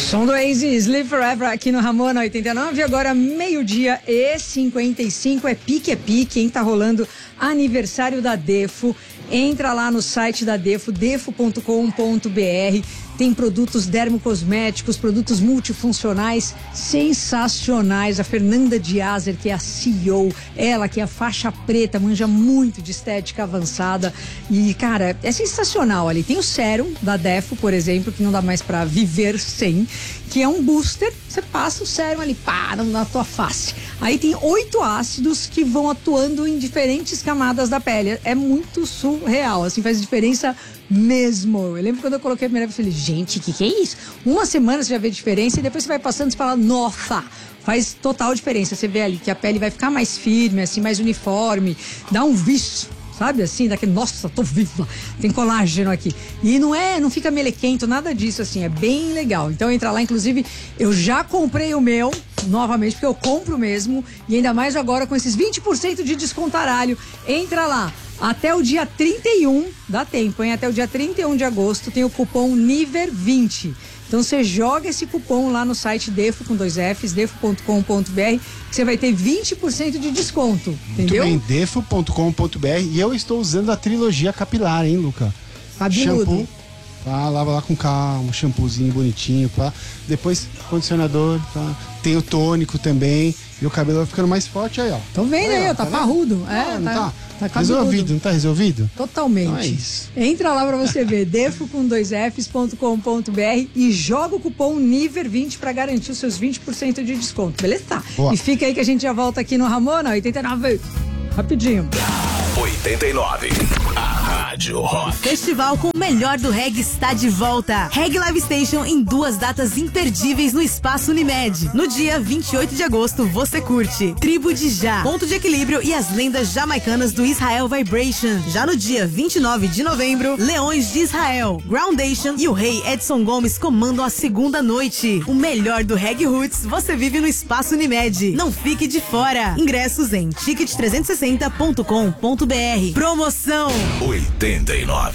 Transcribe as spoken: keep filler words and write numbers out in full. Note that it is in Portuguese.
Som do Oasis, Live Forever aqui no Ramona oitenta e nove, agora meio-dia e cinquenta e cinco, é pique, é pique, hein? Tá rolando aniversário da Defo. Entra lá no site da Defo, defo ponto com ponto br. Tem produtos dermocosméticos, produtos multifuncionais sensacionais. A Fernanda Diazer, que é a C E O, ela que é a faixa preta, manja muito de estética avançada. E, cara, é sensacional ali. Tem o sérum da Defo, por exemplo, que não dá mais pra viver sem, que é um booster. Você passa o sérum ali, pá, na tua face. Aí tem oito ácidos que vão atuando em diferentes camadas da pele. É muito surreal, assim, faz diferença mesmo. Eu lembro quando eu coloquei a primeira vez, eu falei, gente, o que, que é isso? Uma semana você já vê diferença e depois você vai passando e fala, nossa, faz total diferença. Você vê ali que a pele vai ficar mais firme, assim, mais uniforme, dá um vício, sabe, assim, daquele, nossa, tô viva, tem colágeno aqui. E não é, não fica melequento, nada disso, assim, é bem legal. Então entra lá, inclusive, eu já comprei o meu, novamente, porque eu compro mesmo, e ainda mais agora com esses vinte por cento de descontaralho. Entra lá. Até o dia trinta e um, dá tempo, hein? Até o dia trinta e um de agosto tem o cupom N I V E R vinte. Então você joga esse cupom lá no site Defo com dois Fs, defo ponto com ponto br, que você vai ter vinte por cento de desconto, entendeu? Muito bem, defo ponto com ponto br, e eu estou usando a trilogia capilar, hein, Luca? Cabeludo. Shampoo, tá, lava lá com calma, um shampoozinho bonitinho, tá? Depois condicionador, tá? Tem o tônico também, e o cabelo vai ficando mais forte aí, ó. Tô vendo aí, ó, tá, tá parrudo. É, não, não tá, tá. tá resolvido, não tá resolvido? Totalmente. Então é isso. Entra lá pra você ver, defo com dois Fs ponto com ponto br e joga o cupom N I V E R vinte pra garantir os seus vinte por cento de desconto, beleza? Tá. Boa. E fica aí que a gente já volta aqui no Ramona oitenta e nove. Rapidinho. oitenta e nove. A Rádio Rock. Festival com o melhor do reggae está de volta. Reggae Live Station em duas datas imperdíveis no Espaço Unimed. No dia vinte e oito de agosto, você curte Tribo de Já, Ponto de Equilíbrio e as lendas jamaicanas do Israel Vibration. Já no dia vinte e nove de novembro, Leões de Israel, Groundation e o Rei Edson Gomes comandam a segunda noite. O melhor do reggae roots você vive no Espaço Unimed. Não fique de fora. Ingressos em ticket trezentos e sessenta ponto com ponto br. Promoção oitenta e nove.